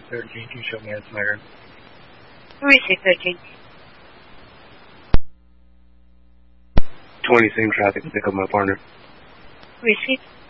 13. Can you show me as Myron? Receive 13. 20, same traffic to pick up my partner. Receive.